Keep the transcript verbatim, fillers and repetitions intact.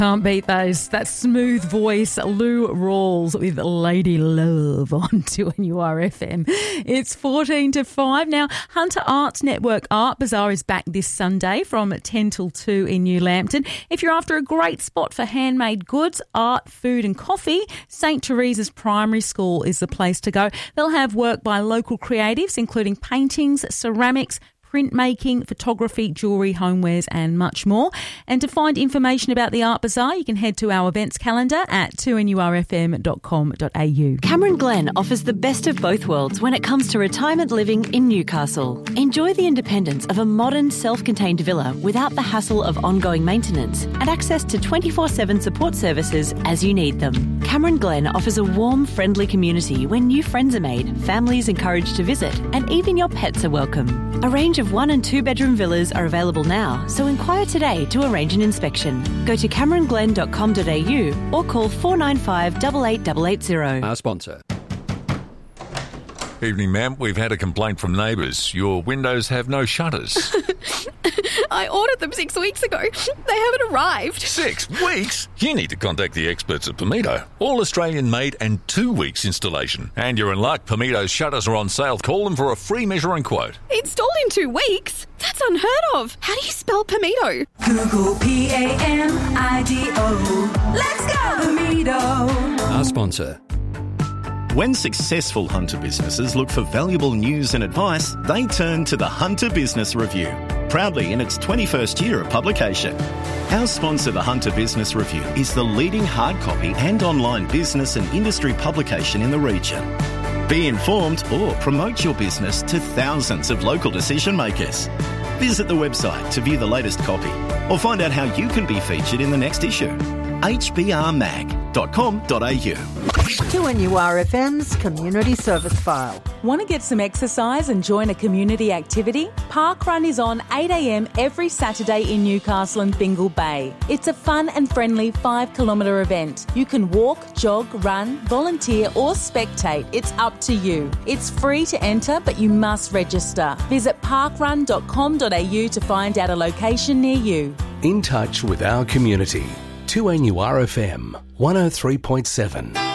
Can't beat those. That smooth voice, Lou Rawls with Lady Love on two N U R F M. It's fourteen to five. Now, Hunter Arts Network Art Bazaar is back this Sunday from ten till two in New Lambton. If you're after a great spot for handmade goods, art, food and coffee, St Teresa's Primary School is the place to go. They'll have work by local creatives, including paintings, ceramics, printmaking, photography, jewellery, homewares and much more. And to find information about the Art Bazaar, you can head to our events calendar at two n u r f m dot com dot a u. Cameron Glen offers the best of both worlds when it comes to retirement living in Newcastle. Enjoy the independence of a modern, self-contained villa without the hassle of ongoing maintenance and access to twenty-four seven support services as you need them. Cameron Glen offers a warm, friendly community where new friends are made, families encouraged to visit, and even your pets are welcome. A range of one and two bedroom villas are available now, so inquire today to arrange an inspection. Go to cameron glen dot com dot a u or call four nine five, eight eight eight eight zero. Our sponsor. Evening, ma'am. We've had a complaint from neighbours. Your windows have no shutters. I ordered them six weeks ago. They haven't arrived. Six weeks? You need to contact the experts at Pimito. All Australian made and two weeks installation. And you're in luck. Pimito's shutters are on sale. Call them for a free measuring quote. Installed in two weeks? That's unheard of. How do you spell Pimito? Google P A M I D O. Let's go, Pimito. Our sponsor. When successful Hunter businesses look for valuable news and advice, they turn to the Hunter Business Review, proudly in its twenty-first year of publication. Our sponsor, the Hunter Business Review, is the leading hard copy and online business and industry publication in the region. Be informed or promote your business to thousands of local decision makers. Visit the website to view the latest copy or find out how you can be featured in the next issue. h b r mag dot com dot a u. two N U R F M's Community Service File. Want to get some exercise and join a community activity? Park Run is on eight a m every Saturday in Newcastle and Bingle Bay. It's a fun and friendly five kilometre event. You can walk, jog, run, volunteer or spectate. It's up to you. It's free to enter, but you must register. Visit park run dot com dot a u to find out a location near you. In touch with our community. two N U R F M one oh three point seven.